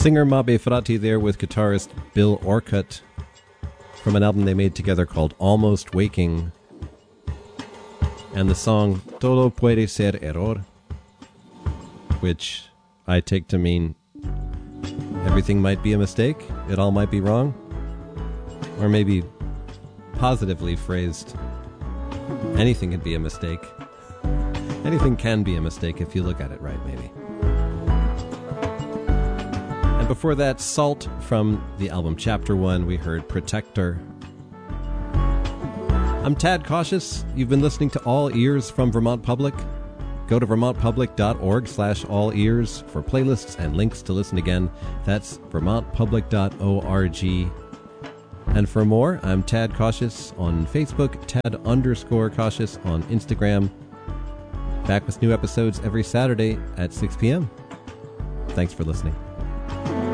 Singer Mabe Frati there with guitarist Bill Orcutt from an album they made together called Almost Waking, and the song Todo Puede Ser Error, which I take to mean everything might be a mistake, it all might be wrong, or maybe positively phrased, anything can be a mistake. Anything can be a mistake if you look at it right, maybe. And before that, Salt from the album Chapter 1, we heard Protector. I'm Tad Cautious. You've been listening to All Ears from Vermont Public. Go to vermontpublic.org/allears for playlists and links to listen again. That's vermontpublic.org. And for more, I'm Tad Cautious on Facebook, Tad_Cautious on Instagram. Back with new episodes every Saturday at 6 p.m. Thanks for listening.